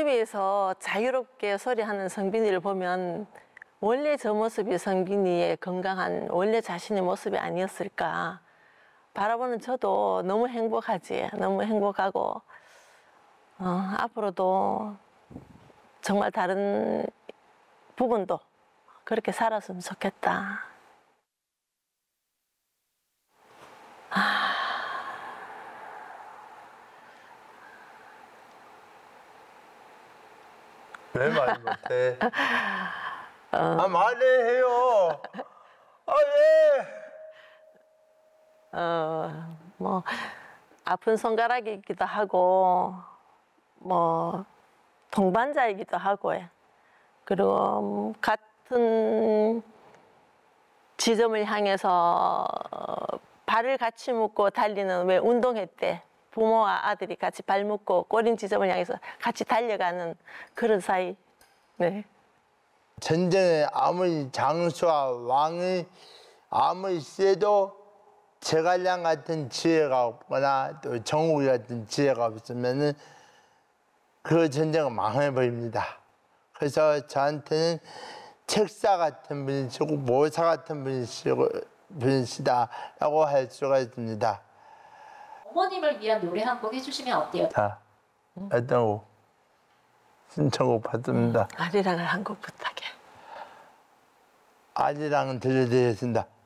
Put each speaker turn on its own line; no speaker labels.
TV에서 자유롭게 소리하는 성빈이를 보면 원래 저 모습이 성빈이의 건강한 원래 자신의 모습이 아니었을까. 바라보는 저도 너무 행복하지. 너무 행복하고 앞으로도 정말 다른 부분도 그렇게 살았으면 좋겠다.
왜 말 못해? 말해요. 예.
뭐 아픈 손가락이기도 하고 뭐 동반자이기도 하고 그리고 같은 지점을 향해서 발을 같이 묶고 달리는 왜 운동회 때 부모와 아들이 같이 발 묶고 꼬린 지점을 향해서 같이 달려가는 그런 사이. 네.
전쟁에 아무리 장수와 왕이 아무리 세도 제갈량 같은 지혜가 없거나 또 정욱이 같은 지혜가 없으면은 그 전쟁은 망해버립니다. 그래서 저한테는 책사 같은 분이시고 모사 같은 분이시다라고 할 수가 있습니다.
어머님을 위한 노래 한 곡 해주시면 어때요?
자, 어떤 곡? 신청곡 받습니다.
아리랑을 한 곡 부탁해.
아리랑은 들려드리겠습니다.